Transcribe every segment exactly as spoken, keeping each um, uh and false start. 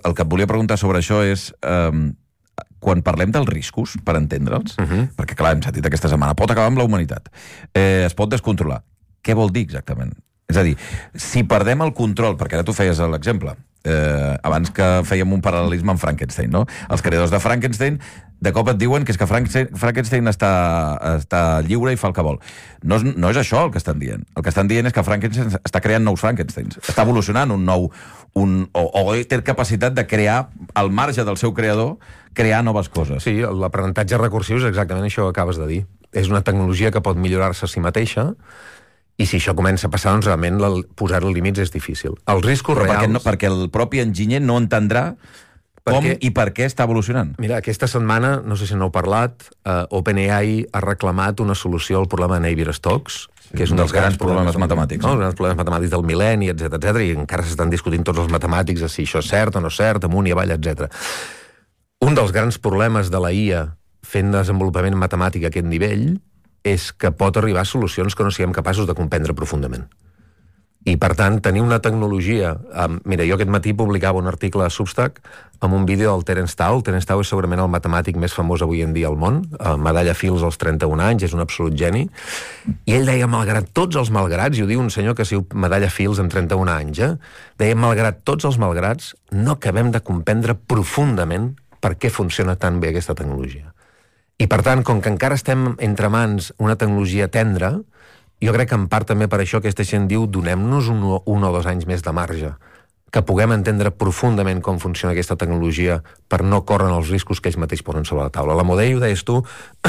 el que et volia preguntar sobre això és... Eh, quan parlem dels riscos, per entendre'ls, uh -huh. perquè, clar, hem sentit aquesta setmana, pot acabar amb la humanitat, eh, es pot descontrolar. Què vol dir exactament? És a dir, si perdem el control, perquè ara tu feies l'exemple, eh, abans que fèiem un paral·lelisme amb Frankenstein, no? Els creadors de Frankenstein, de cop et diuen que és que Frankenstein, Frankenstein està, està lliure i fa el que vol. No és, no és això el que estan dient. El que estan dient és que Frankenstein està creant nous Frankensteins. Està evolucionant un nou... Un, o, o té capacitat de crear, al marge del seu creador, crear noves coses. Sí, l'aprenentatge recursiu és exactament això que acabes de dir. És una tecnologia que pot millorar-se a si mateixa, i si això comença a passar, doncs realment posar-hi límits és difícil. Els riscos Però reals... Perquè, no, perquè el propi enginyer no entendrà com perquè, i per què està evolucionant. Mira, aquesta setmana, no sé si n'heu parlat, uh, OpenAI ha reclamat una solució al problema de Navier-Stokes, que és un dels grans problemes, problemes matemàtics. No? Els grans problemes matemàtics del mil·lenni, etcètera, etcètera, i encara s'estan discutint tots els matemàtics de si això és cert o no és cert, amunt i avall, etcètera. Un dels grans problemes de la I A fent desenvolupament matemàtic a aquest nivell és que pot arribar a solucions que no siguem capaços de comprendre profundament. I, per tant, tenir una tecnologia... Um, mira, jo aquest matí publicava un article a Substack amb un vídeo del Terence Tao. El Terence Tao és segurament el matemàtic més famós avui en dia al món. Uh, medalla Fields als trenta-un anys, és un absolut geni. I ell deia, malgrat tots els malgrats, i ho diu un senyor que siu medalla Fields amb trenta-un anys, eh? Deia, malgrat tots els malgrats, no acabem de comprendre profundament per què funciona tan bé aquesta tecnologia. I, per tant, com que encara estem entre mans una tecnologia tendra, jo crec que en part també per això aquesta gent diu donem-nos un, un o dos anys més de marge, que puguem entendre profundament com funciona aquesta tecnologia per no córrer els riscos que ells mateix posen sobre la taula. La Modell, ho deies tu,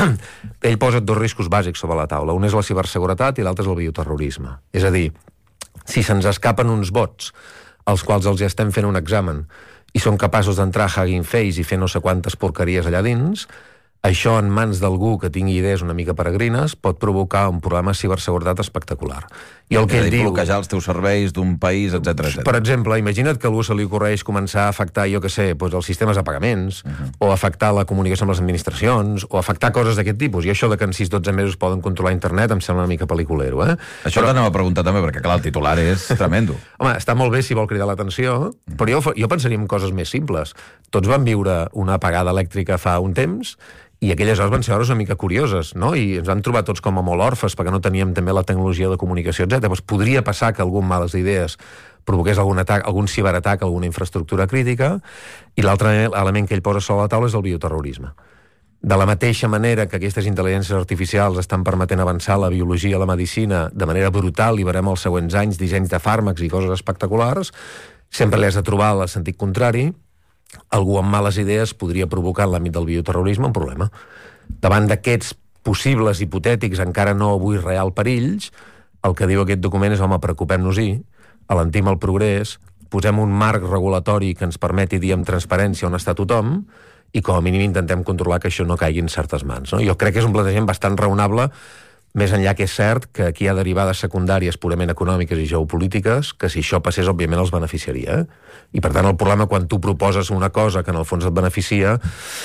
ell posa dos riscos bàsics sobre la taula. Un és la ciberseguretat i l'altre és el bioterrorisme. És a dir, si se'ns escapen uns bots als quals els estem fent un examen i són capaços d'entrar a Hugging Face i fer no sé quantes porqueries allà dins, això en mans d'algú que tingui idees una mica peregrines pot provocar un problema de ciberseguretat espectacular. I el que ell diu... bloquejar els teus serveis d'un país, etcètera, etcètera. Per exemple, imagina't que a algú se li ocorreix començar a afectar, jo què sé, doncs els sistemes de pagaments, uh -huh. o afectar la comunicació amb les administracions, o afectar coses d'aquest tipus. I això de que en sis dotze mesos poden controlar internet em sembla una mica pel·liculero, eh? Això però... t'anava a preguntar també, perquè clar, el titular és tremendo. Home, està molt bé si vol cridar l'atenció, però jo, jo pensaria en coses més simples. Tots vam viure una apagada elèctrica fa un temps, i aquelles hores van ser hores una mica curioses, no? I ens vam trobar tots com a molt orfes perquè no teníem també la tecnologia de comunicació, etcètera. Pues podria passar que algun males idees provoqués algun atac, algun ciberatac a alguna infraestructura crítica, i l'altre element que ell posa sobre la taula és el bioterrorisme. De la mateixa manera que aquestes intel·ligències artificials estan permetent avançar la biologia i la medicina de manera brutal, i veurem els següents anys dissenys de fàrmacs i coses espectaculars, sempre li has de trobar el sentit contrari. Algú amb males idees podria provocar en l'àmbit del bioterrorisme un problema. Davant d'aquests possibles, hipotètics, encara no avui real perills, el que diu aquest document és, home, preocupem-nos-hi, alentim el progrés, posem un marc regulatori que ens permeti dir amb transparència on està tothom, i com a mínim intentem controlar que això no caigui en certes mans. No? Jo crec que és un plantejament bastant raonable, més enllà que és cert que aquí hi ha derivades secundàries purament econòmiques i geopolítiques, que si això passés, òbviament, els beneficiaria. Eh? I, per tant, el problema quan tu proposes una cosa que en el fons et beneficia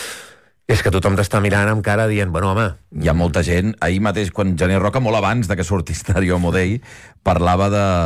és que tothom t'està mirant amb cara dient, bueno, home... Hi ha molta gent, ahir mateix, quan Gené Roca, molt abans de que sortís Dario Amodei, parlava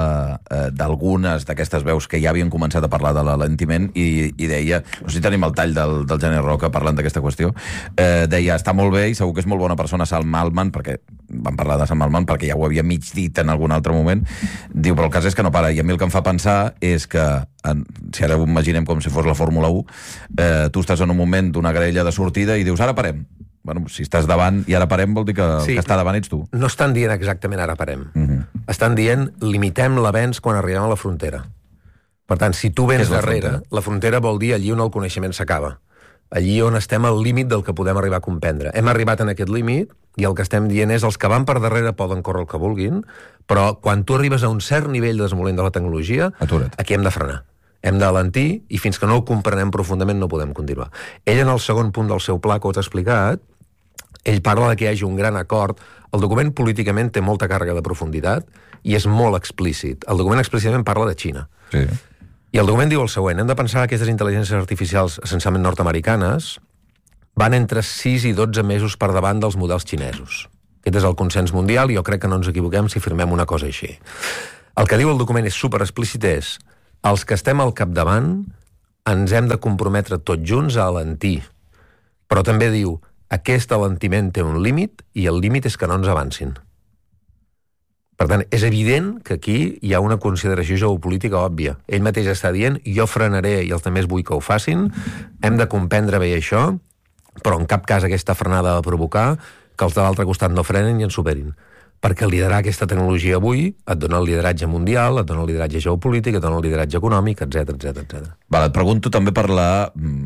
d'algunes eh, d'aquestes veus que ja havien començat a parlar de l'alentiment i, i deia, no sé si tenim el tall del, del Gené Roca parlant d'aquesta qüestió, eh, deia, està molt bé i segur que és molt bona persona Sam Altman, perquè van parlar de Sam Altman perquè ja ho havia mig dit en algun altre moment, diu, però el cas és que no para, i a mi el que em fa pensar és que, en, si ara ho imaginem com si fos la Fórmula u, eh, tu estàs en un moment d'una graella de sortida i dius, ara parem. Bueno, si estàs davant i ara parem vol dir que sí, el que està davant ets tu. No estan dient exactament ara parem. Uh -huh. Estan dient limitem l'avenç quan arribem a la frontera. Per tant, si tu vens la darrere, frontera? la frontera vol dir allí on el coneixement s'acaba. Allí on estem al límit del que podem arribar a comprendre. Hem arribat en aquest límit i el que estem dient és els que van per darrere poden córrer el que vulguin, però quan tu arribes a un cert nivell de desenvolupament de la tecnologia, Atura't. aquí hem de frenar. Hem d'alentir i fins que no ho comprenem profundament no podem continuar. Ell, en el segon punt del seu pla que us he explicat, ell parla de que hi hagi un gran acord. El document políticament té molta càrrega de profunditat i és molt explícit. El document explícitament parla de Xina. Sí. I el document diu el següent: hem de pensar que aquestes intel·ligències artificials, essencialment nord-americanes, van entre sis i dotze mesos per davant dels models xinesos. Aquest és el consens mundial i jo crec que no ens equivoquem si firmem una cosa així. El que diu el document és super explícit, és els que estem al capdavant ens hem de comprometre tots junts a alentir. Però també diu, aquest alentiment té un límit i el límit és que no ens avancin. Per tant, és evident que aquí hi ha una consideració geopolítica òbvia. Ell mateix està dient, jo frenaré i els altres vull que ho facin, hem de comprendre bé això, però en cap cas aquesta frenada ha de provocar que els de l'altre costat no frenen i ens superin. Perquè liderar aquesta tecnologia avui et dona el lideratge mundial, et dona el lideratge geopolític, et dona el lideratge econòmic, etcètera, etcètera, etcètera. Vale, et pregunto també per la...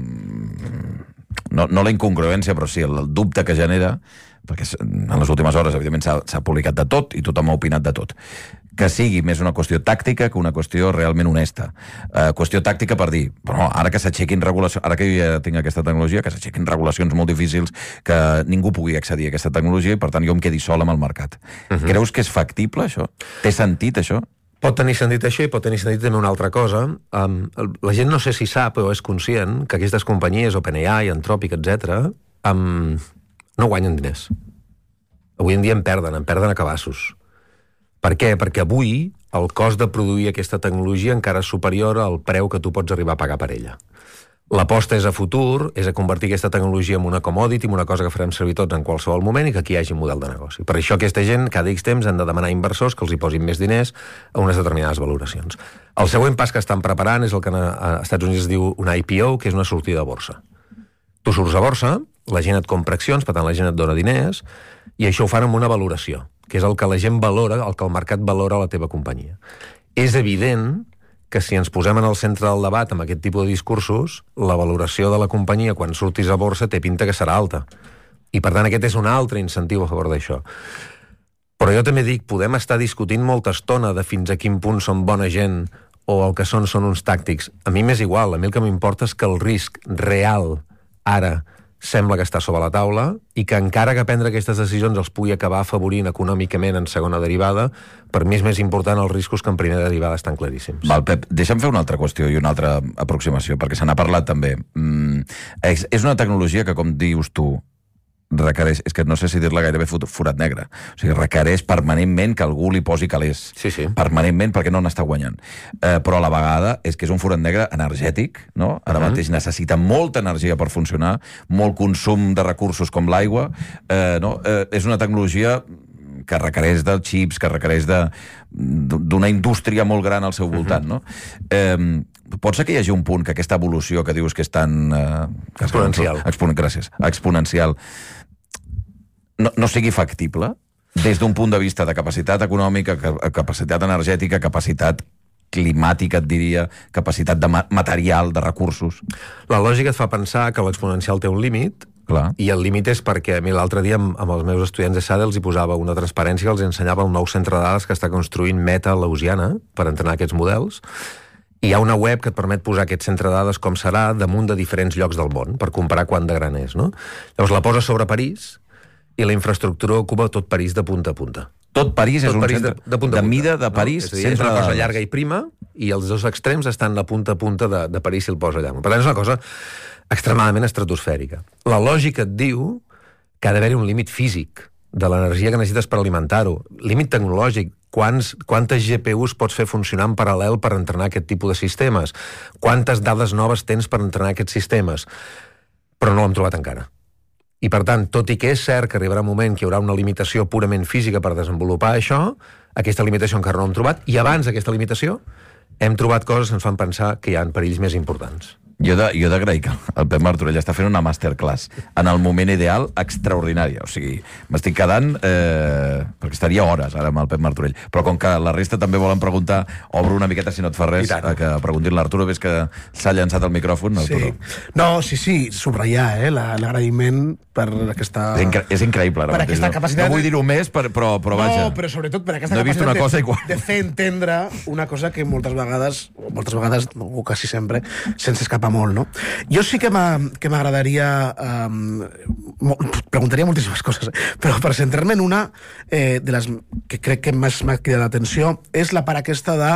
No, no la incongruència, però sí, el dubte que genera, perquè en les últimes hores, evidentment, s'ha publicat de tot i tothom ha opinat de tot. Que sigui més una qüestió tàctica que una qüestió realment honesta. Uh, qüestió tàctica per dir, però no, ara que s'aixequin regulacions, ara que jo ja tinc aquesta tecnologia, que s'aixequin regulacions molt difícils, que ningú pugui accedir a aquesta tecnologia i, per tant, jo em quedi sol amb el mercat. Uh-huh. Creus que és factible, això? Té sentit, això? Pot tenir sentit això i pot tenir sentit també una altra cosa. Um, la gent no sé si sap o és conscient que aquestes companyies, OpenAI, Anthropic, etcètera, um, no guanyen diners. Avui en dia en perden, en perden a cabassos. Per què? Perquè avui el cost de produir aquesta tecnologia encara és superior al preu que tu pots arribar a pagar per ella. L'aposta és a futur, és a convertir aquesta tecnologia en una commodity, en una cosa que farem servir tots en qualsevol moment i que aquí hi hagi un model de negoci. Per això aquesta gent, cada X temps, han de demanar a inversors que els hi posin més diners a unes determinades valoracions. El següent pas que estan preparant és el que als Estats Units es diu una I P O, que és una sortida a borsa. Tu surts a borsa, la gent et compra accions, per tant la gent et dona diners, i això ho fan amb una valoració, que és el que la gent valora, el que el mercat valora a la teva companyia. És evident que si ens posem en el centre del debat amb aquest tipus de discursos, la valoració de la companyia quan surtis a borsa té pinta que serà alta. I per tant aquest és un altre incentiu a favor d'això. Però jo també dic, podem estar discutint molta estona de fins a quin punt són bona gent o el que són són uns tàctics. A mi m'és igual, a mi el que m'importa és que el risc real ara sembla que està sobre la taula i que encara que prendre aquestes decisions els pugui acabar afavorint econòmicament en segona derivada, per mi és més important els riscos que en primera derivada estan claríssims. Val, Pep, deixa'm fer una altra qüestió i una altra aproximació, perquè se n'ha parlat també. Mm, és, és una tecnologia que, com dius tu, requereix, és que no sé si dir-la gairebé forat negre, o sigui, requereix permanentment que algú li posi calés. Sí, sí. Permanentment, perquè no n'està guanyant. Eh, però a la vegada és que és un forat negre energètic, no? Ara uh-huh. mateix necessita molta energia per funcionar, molt consum de recursos com l'aigua, eh, no? Eh, és una tecnologia que requereix de xips, que requereix de d'una indústria molt gran al seu voltant, uh-huh. no? Eh, pot ser que hi hagi un punt que aquesta evolució que dius que és tan... Eh, exponencial. Expon gràcies. Exponencial. No, no sigui factible des d'un punt de vista de capacitat econòmica, capacitat energètica, capacitat climàtica, et diria, capacitat de ma material, de recursos. La lògica et fa pensar que l'exponencial té un límit. Clar. I el límit és perquè, a mi l'altre dia amb, amb els meus estudiants de S A D els hi posava una transparència que els ensenyava el nou centre de dades que està construint Meta a Louisiana per entrenar aquests models. I hi ha una web que et permet posar aquest centre de dades com serà damunt de diferents llocs del món per comparar quant de gran és, no? Llavors la posa sobre París i la infraestructura ocupa tot París de punta a punta. Tot París tot és un París centre de, de, punta de punta, mida de París, no? És, dir, és una cosa llarga i prima i els dos extrems estan a punta a punta de, de París si el posa allà. Per tant, és una cosa extremadament estratosfèrica. La lògica et diu que ha d'haver-hi un límit físic de l'energia que necessites per alimentar-ho. Límit tecnològic. Quants, quantes G P Us pots fer funcionar en paral·lel per entrenar aquest tipus de sistemes? Quantes dades noves tens per entrenar aquests sistemes? Però no l'hem trobat encara. I, per tant, tot i que és cert que arribarà un moment que hi haurà una limitació purament física per desenvolupar això, aquesta limitació encara no l'hem trobat, i abans d'aquesta limitació hem trobat coses que ens fan pensar que hi ha perills més importants. Jo de, jo d'agrair que el Pep Martorell està fent una masterclass en el moment ideal extraordinària. O sigui, m'estic quedant... Eh, perquè estaria hores ara amb el Pep Martorell. Però com que la resta també volen preguntar, obro una miqueta, si no et fa res, a que preguntin l'Arturo. Ves que s'ha llançat el micròfon, Arturo. Sí. No, sí, sí, subratllar eh, l'agraïment per aquesta... És, incre és increïble. Ara per mateix, aquesta no? capacitat... No vull dir-ho més, per, però, però vaja. No, però sobretot per aquesta no he vist capacitat una cosa de, igual. de fer entendre una cosa que moltes vegades, o moltes vegades, o quasi sempre, se'ns escapa molt, no? Jo sí que m'agradaria... Um, preguntaria moltíssimes coses, però per centrar-me en una eh, de les que crec que més m'ha cridat l'atenció és la part aquesta de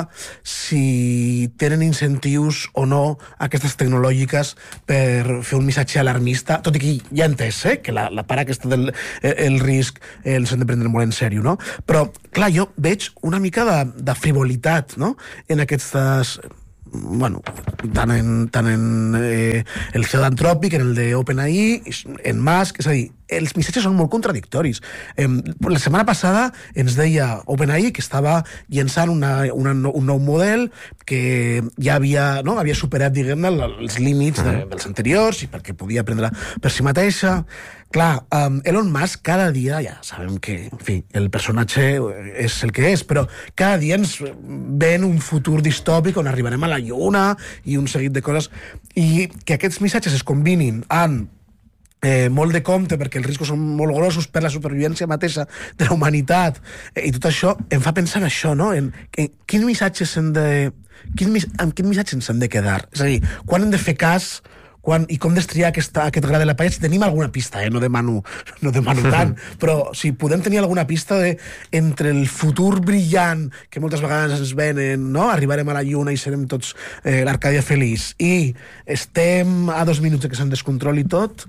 si tenen incentius o no aquestes tecnològiques per fer un missatge alarmista, tot i que ja he entès, eh, que la, la part aquesta del el risc eh, els hem de prendre molt en sèrio, no? Però, clar, jo veig una mica de, de frivolitat, no?, en aquestes bueno, tant en, tant en eh, el C E O d'Anthropic, en el de OpenAI, en Musk, és a dir, els missatges són molt contradictoris. Eh, la setmana passada ens deia OpenAI que estava llançant una, una, un nou model que ja havia, no, havia superat, diguem-ne, els límits de, dels anteriors i perquè podia aprendre per si mateixa. Clar, um, Elon Musk cada dia, ja sabem que, en fi, el personatge és el que és, però cada dia ens ven un futur distòpic on arribarem a la lluna i un seguit de coses, i que aquests missatges es combinin amb eh, molt de compte perquè els riscos són molt grossos per la supervivència mateixa de la humanitat, eh, i tot això em fa pensar en això, no? En, en quins missatges hem de... Quin, amb quin missatge ens hem de quedar? És a dir, quan hem de fer cas quan, i com destriar aquesta, aquest gra de la paella, si tenim alguna pista, eh? no demano, no demano tant, però si podem tenir alguna pista de, entre el futur brillant que moltes vegades ens venen, no? Arribarem a la lluna i serem tots eh, l'Arcàdia feliç, i estem a dos minuts que se'n descontroli tot,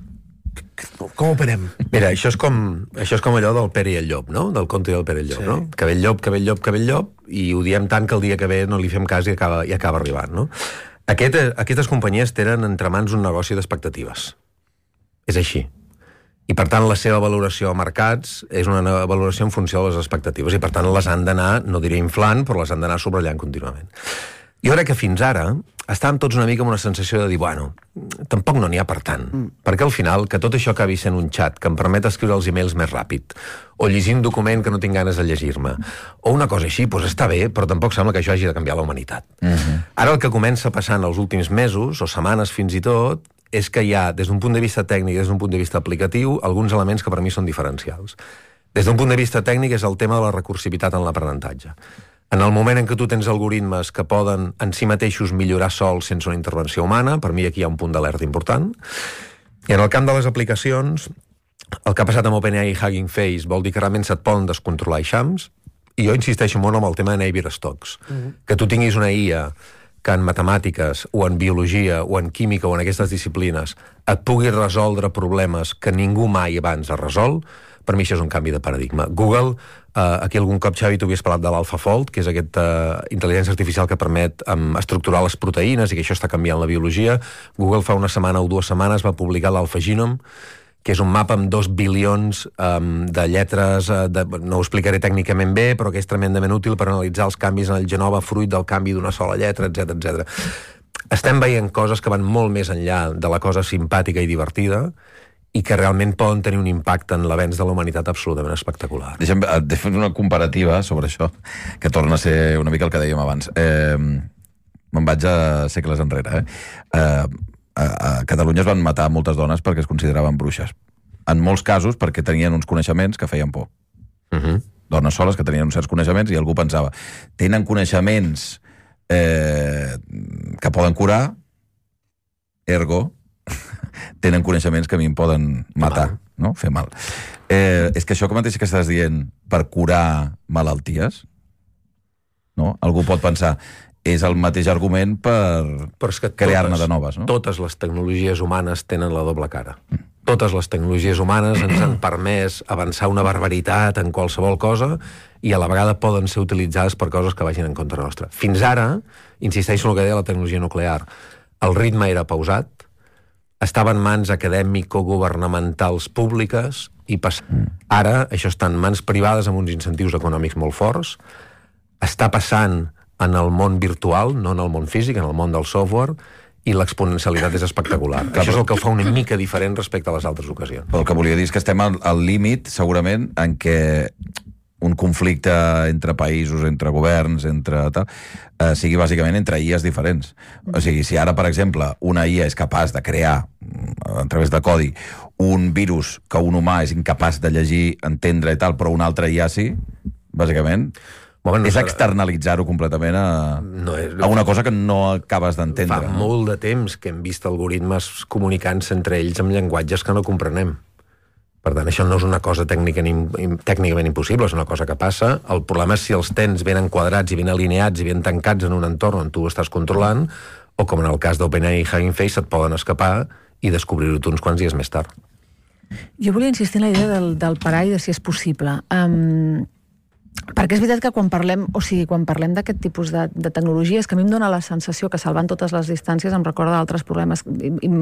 com operem? Mira, això és com, això és com allò del Pere i el Llop, no? Del conte del Pere i el Llop, sí. No? Que ve el llop, que ve el llop, que ve el llop, i ho diem tant que el dia que ve no li fem cas i acaba, i acaba arribant, no? Aquest, aquestes companyies tenen entre mans un negoci d'expectatives. És així. I, per tant, la seva valoració a mercats és una valoració en funció de les expectatives i, per tant, les han d'anar, no diré inflant, però les han d'anar subratllant contínuament. Jo crec que fins ara estàvem tots una mica amb una sensació de dir, bueno, tampoc no n'hi ha per tant. Mm. Perquè al final, que tot això acabi sent un xat que em permet escriure els emails més ràpid, o llegir un document que no tinc ganes de llegir-me, o una cosa així, doncs està bé, però tampoc sembla que això hagi de canviar la humanitat. Mm-hmm. Ara el que comença passant els últims mesos, o setmanes fins i tot, és que hi ha, des d'un punt de vista tècnic, des d'un punt de vista aplicatiu, alguns elements que per mi són diferencials. Des d'un punt de vista tècnic és el tema de la recursivitat en l'aprenentatge. En el moment en què tu tens algoritmes que poden en si mateixos millorar sols sense una intervenció humana, per mi aquí hi ha un punt d'alerta important. I en el camp de les aplicacions, el que ha passat amb OpenAI i Hugging Face vol dir que realment se't poden descontrolar eixams, i jo insisteixo molt amb el tema de Navier-Stokes. Mm-hmm. Que tu tinguis una I A que en matemàtiques, o en biologia, o en química, o en aquestes disciplines, et pugui resoldre problemes que ningú mai abans ha resolt, per mi això és un canvi de paradigma. Google, eh, aquí algun cop, Xavi, tu havies parlat de l'AlphaFold, que és aquesta eh, intel·ligència artificial que permet um, estructurar les proteïnes i que això està canviant la biologia. Google fa una setmana o dues setmanes va publicar l'AlphaGenome, que és un mapa amb dos bilions um, de lletres, uh, de, no ho explicaré tècnicament bé, però que és tremendament útil per analitzar els canvis en el genoma fruit del canvi d'una sola lletra, etcètera, etcètera. Estem veient coses que van molt més enllà de la cosa simpàtica i divertida, i que realment poden tenir un impacte en l'avenç de la humanitat absolutament espectacular. Deixa'm de fer una comparativa sobre això, que torna a ser una mica el que dèiem abans. Eh, me'n vaig a segles enrere. Eh? Eh, a, a Catalunya es van matar moltes dones perquè es consideraven bruixes. En molts casos perquè tenien uns coneixements que feien por. Uh-huh. Dones soles que tenien uns certs coneixements i algú pensava, tenen coneixements eh, que poden curar, ergo tenen coneixements que a mi em poden matar, no? Fer mal. Eh, és que això que mateix que estàs dient per curar malalties, no? Algú pot pensar, és el mateix argument per crear-ne de noves, no? Totes les tecnologies humanes tenen la doble cara. Mm. Totes les tecnologies humanes ens han permès avançar una barbaritat en qualsevol cosa i a la vegada poden ser utilitzades per coses que vagin en contra nostra. Fins ara, insisteixo en el que deia la tecnologia nuclear, el ritme era pausat, estava en mans acadèmico-governamentals públiques i pass... ara això està en mans privades amb uns incentius econòmics molt forts, està passant en el món virtual, no en el món físic, en el món del software, i l'exponencialitat és espectacular. Clar, això és el que el fa una mica diferent respecte a les altres ocasions. Però el que volia dir és que estem al, al límit, segurament, en què un conflicte entre països, entre governs, entre tal, eh, sigui bàsicament entre I As diferents. O sigui, si ara, per exemple, una I A és capaç de crear, a través de codi, un virus que un humà és incapaç de llegir, entendre i tal, però una altra I A sí, bàsicament, bueno, no és externalitzar-ho completament a, no és, a una cosa que no acabes d'entendre. Fa no? molt de temps que hem vist algoritmes comunicant-se entre ells amb llenguatges que no comprenem. Per tant, això no és una cosa tècnicament, tècnicament impossible, és una cosa que passa. El problema és si els tens ben enquadrats i ben alineats i ben tancats en un entorn on tu ho estàs controlant, o com en el cas d'OpenAI i Hugging Face, et poden escapar i descobrir-ho tu uns quants dies més tard. Jo volia insistir en la idea del, del parar i de si és possible. Um, Perquè és veritat que quan parlem, o sigui, quan parlem d'aquest tipus de, de tecnologies, que a mi em dóna la sensació que salvant totes les distàncies em recorda altres problemes